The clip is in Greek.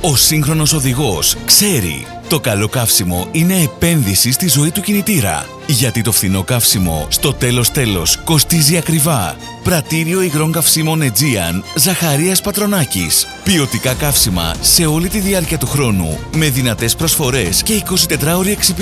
Ο σύγχρονος οδηγός ξέρει. Το καλό καύσιμο είναι επένδυση στη ζωή του κινητήρα. Γιατί το φθηνό καύσιμο στο τέλος κοστίζει ακριβά. Πρατήριο υγρών καυσίμων Aegean Ζαχαρίας Πατρονάκης. Ποιοτικά καύσιμα σε όλη τη διάρκεια του χρόνου. Με δυνατές προσφορές και 24ωρη εξυπηρέτηση.